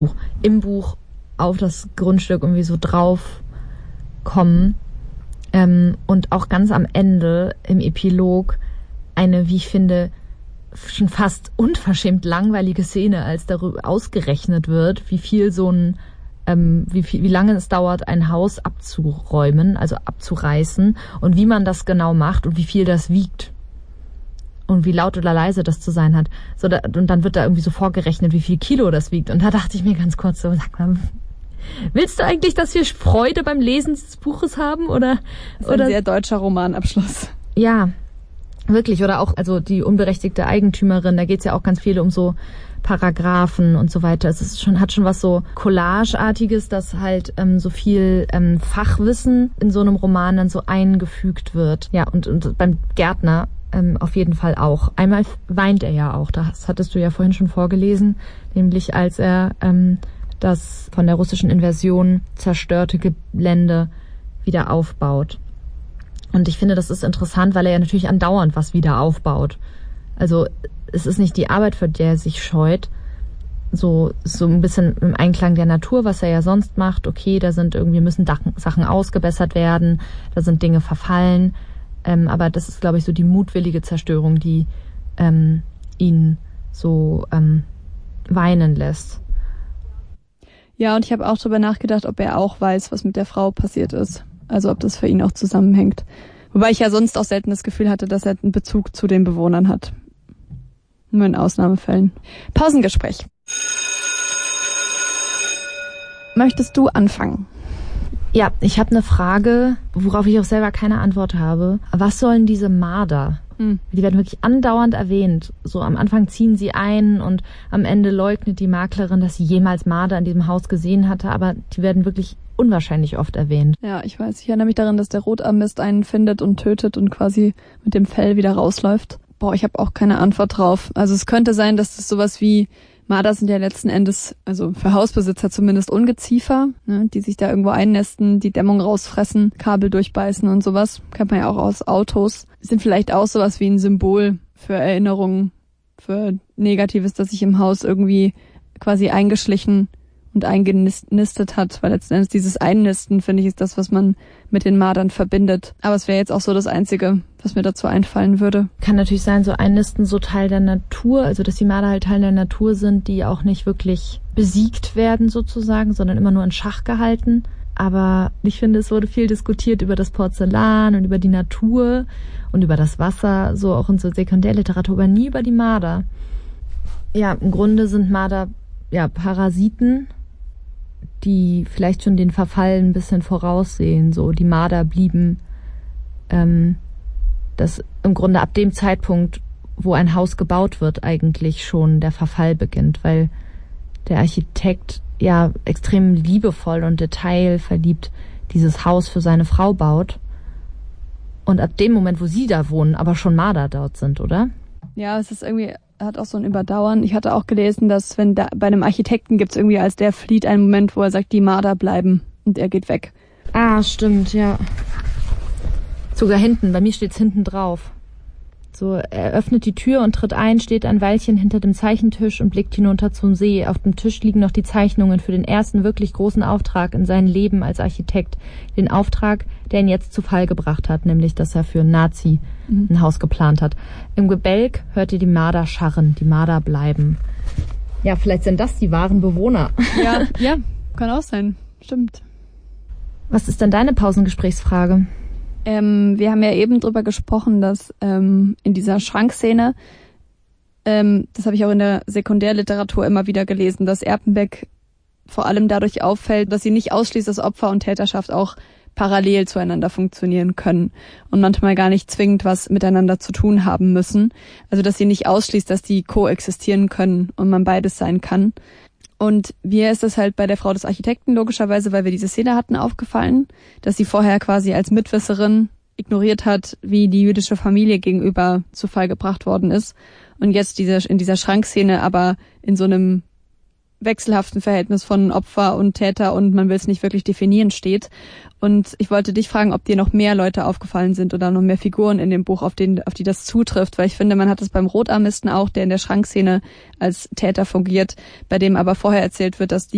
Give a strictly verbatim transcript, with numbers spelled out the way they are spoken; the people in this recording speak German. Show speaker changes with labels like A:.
A: im Buch auf das Grundstück irgendwie so drauf kommen. Ähm, und auch ganz am Ende im Epilog eine, wie ich finde, schon fast unverschämt langweilige Szene, als darüber ausgerechnet wird, wie viel so ein, ähm, wie viel, wie lange es dauert, ein Haus abzuräumen, also abzureißen und wie man das genau macht und wie viel das wiegt. Und wie laut oder leise das zu sein hat. So, da, und dann wird da irgendwie so vorgerechnet, wie viel Kilo das wiegt. Und da dachte ich mir ganz kurz so, sag mal, willst du eigentlich, dass wir Freude beim Lesen des Buches haben? Oder,
B: das ist
A: oder?
B: Ein sehr deutscher Romanabschluss.
A: Ja, wirklich. Oder auch, also die unberechtigte Eigentümerin, da geht's ja auch ganz viel um so Paragraphen und so weiter. Es ist schon, hat schon was so Collageartiges, dass halt ähm, so viel ähm, Fachwissen in so einem Roman dann so eingefügt wird. Ja, und, und beim Gärtner Ähm, auf jeden Fall auch. Einmal weint er ja auch, das hattest du ja vorhin schon vorgelesen, nämlich als er ähm, das von der russischen Invasion zerstörte Gelände wieder aufbaut. Und ich finde, das ist interessant, weil er ja natürlich andauernd was wieder aufbaut. Also es ist nicht die Arbeit, für die er sich scheut, so, so ein bisschen im Einklang der Natur, was er ja sonst macht. Okay, da sind irgendwie, müssen Sachen ausgebessert werden, da sind Dinge verfallen. Ähm, aber das ist, glaube ich, so die mutwillige Zerstörung, die ähm, ihn so ähm, weinen lässt.
B: Ja, und ich habe auch darüber nachgedacht, ob er auch weiß, was mit der Frau passiert ist. Also ob das für ihn auch zusammenhängt. Wobei ich ja sonst auch selten das Gefühl hatte, dass er einen Bezug zu den Bewohnern hat. Nur in Ausnahmefällen. Pausengespräch. Möchtest du anfangen?
A: Ja, ich habe eine Frage, worauf ich auch selber keine Antwort habe. Was sollen diese Marder? Hm. Die werden wirklich andauernd erwähnt. So am Anfang ziehen sie ein und am Ende leugnet die Maklerin, dass sie jemals Marder in diesem Haus gesehen hatte. Aber die werden wirklich unwahrscheinlich oft erwähnt.
B: Ja, ich weiß. Ich erinnere mich daran, dass der Rotarmist einen findet und tötet und quasi mit dem Fell wieder rausläuft. Boah, ich habe auch keine Antwort drauf. Also es könnte sein, dass das sowas wie Marder sind ja letzten Endes, also für Hausbesitzer zumindest Ungeziefer, ne, die sich da irgendwo einnästen, die Dämmung rausfressen, Kabel durchbeißen und sowas. Kennt man ja auch aus Autos. Sind vielleicht auch sowas wie ein Symbol für Erinnerungen, für Negatives, das sich im Haus irgendwie quasi eingeschlichen und eingenistet hat. Weil letzten Endes dieses Einnisten, finde ich, ist das, was man mit den Mardern verbindet. Aber es wäre jetzt auch so das Einzige, was mir dazu einfallen würde.
A: Kann natürlich sein, so Einnisten so Teil der Natur, also dass die Marder halt Teil der Natur sind, die auch nicht wirklich besiegt werden sozusagen, sondern immer nur in Schach gehalten. Aber ich finde, es wurde viel diskutiert über das Porzellan und über die Natur und über das Wasser, so auch in so Sekundärliteratur, aber nie über die Marder. Ja, im Grunde sind Marder ja Parasiten, die vielleicht schon den Verfall ein bisschen voraussehen. So, die Marder blieben ähm, dass im Grunde ab dem Zeitpunkt, wo ein Haus gebaut wird, eigentlich schon der Verfall beginnt, weil der Architekt ja extrem liebevoll und detailverliebt dieses Haus für seine Frau baut. Und ab dem Moment, wo sie da wohnen, aber schon Marder dort sind, oder?
B: Ja, es ist irgendwie, hat auch so ein Überdauern. Ich hatte auch gelesen, dass wenn da bei einem Architekten gibt es irgendwie, als der flieht, einen Moment, wo er sagt, die Marder bleiben und er geht weg.
A: Ah, stimmt, ja. Sogar hinten, bei mir steht's hinten drauf. So, er öffnet die Tür und tritt ein, steht ein Weilchen hinter dem Zeichentisch und blickt hinunter zum See. Auf dem Tisch liegen noch die Zeichnungen für den ersten wirklich großen Auftrag in seinem Leben als Architekt. Den Auftrag, der ihn jetzt zu Fall gebracht hat, nämlich, dass er für einen Nazi mhm. ein Haus geplant hat. Im Gebälk hört ihr die Marder scharren, die Marder bleiben. Ja, vielleicht sind das die wahren Bewohner.
B: Ja, ja, kann auch sein. Stimmt.
A: Was ist denn deine Pausengesprächsfrage?
B: Ähm, wir haben ja eben drüber gesprochen, dass ähm, in dieser Schrankszene, ähm, das habe ich auch in der Sekundärliteratur immer wieder gelesen, dass Erpenbeck vor allem dadurch auffällt, dass sie nicht ausschließt, dass Opfer und Täterschaft auch parallel zueinander funktionieren können und manchmal gar nicht zwingend was miteinander zu tun haben müssen. Also dass sie nicht ausschließt, dass die koexistieren können und man beides sein kann. Und mir ist das halt bei der Frau des Architekten logischerweise, weil wir diese Szene hatten, aufgefallen, dass sie vorher quasi als Mitwisserin ignoriert hat, wie die jüdische Familie gegenüber zu Fall gebracht worden ist. Und jetzt diese, in dieser Schrankszene aber in so einem wechselhaften Verhältnis von Opfer und Täter und man will es nicht wirklich definieren steht. Und ich wollte dich fragen, ob dir noch mehr Leute aufgefallen sind oder noch mehr Figuren in dem Buch, auf, den, auf die das zutrifft, weil ich finde, man hat es beim Rotarmisten auch, der in der Schrankszene als Täter fungiert, bei dem aber vorher erzählt wird, dass die